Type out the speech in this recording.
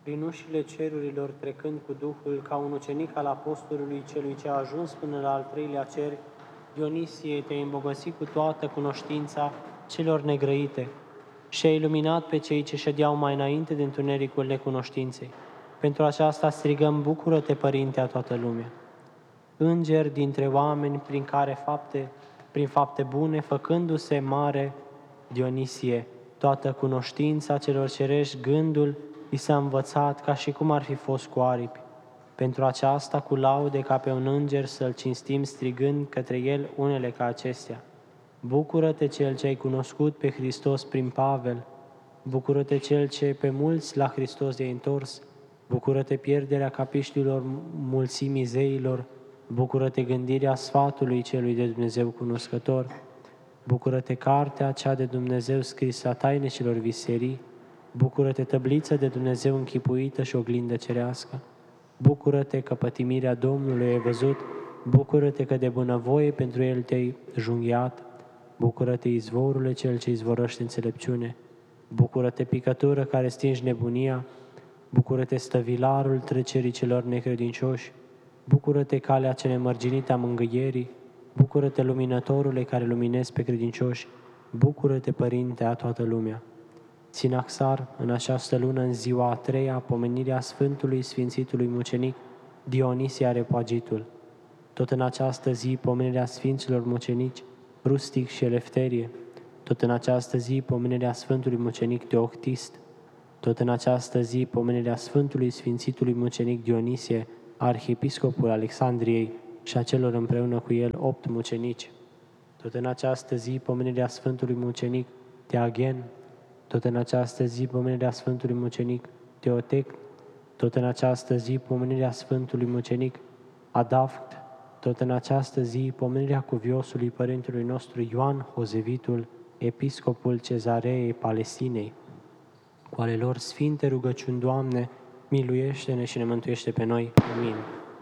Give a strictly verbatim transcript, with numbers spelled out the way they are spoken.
prin ușile cerurilor trecând cu Duhul, ca un ucenic al apostolului celui ce a ajuns până la al treilea cer, Dionisie, te-ai îmbogățit cu toată cunoștința celor negrăite și ai iluminat pe cei ce ședeau mai înainte de întunericul necunoștinței. Pentru aceasta strigăm, bucură-te, Părinte a toată lumea. Îngeri dintre oameni, prin care fapte, prin fapte bune, făcându-se mare, Dionisie, toată cunoștința celor cerești, gândul i s-a învățat ca și cum ar fi fost cu aripi. Pentru aceasta, cu laude ca pe un înger, să-l cinstim strigând către el unele ca acestea. Bucură-te, Cel ce ai cunoscut pe Hristos prin Pavel, bucură-te, Cel ce pe mulți la Hristos i-ai întors, bucură-te pierderea capiștilor mulțimii zeilor, bucură-te gândirea sfatului celui de Dumnezeu cunoscător, bucură-te cartea cea de Dumnezeu scrisă a tainecilor viserii, bucură-te tăbliță de Dumnezeu închipuită și oglindă cerească, bucură-te că pătimirea Domnului ai văzut, bucură-te că de bunăvoie pentru El te-ai junghiat, bucură-te izvorule Cel ce izvorăște înțelepciune, bucură-te picătură care stingi nebunia, bucură-te stăvilarul trecerii celor necredincioși, bucură-te calea cele mărginite a mângâierii, bucură-te luminătorule care luminezi pe credincioși, bucură-te, Părinte a toată lumea. Sinaxar, în această lună, în ziua a treia, pomenirea Sfântului Sfințitului Mucenic Dionisie Areopagitul. Tot în această zi, pomenirea Sfinților Mucenici Rustic și Elefterie. Tot în această zi, pomenirea Sfântului Mucenic Teoctist. Tot în această zi, pomenirea Sfântului Sfințitului Mucenic Dionisie, arhiepiscopul Alexandriei și a celor împreună cu el opt mucenici. Tot în această zi, pomenirea Sfântului Mucenic Teagen. Tot în această zi, pomenirea Sfântului Mucenic Teotec. Tot în această zi, pomenirea Sfântului Mucenic Adaft. Tot în această zi, pomenirea cuviosului Părintelui nostru Ioan Hozevitul, episcopul Cezareei Palestinei. Cu ale lor sfinte rugăciuni, Doamne, miluiește-ne și ne mântuiește pe noi. Amin.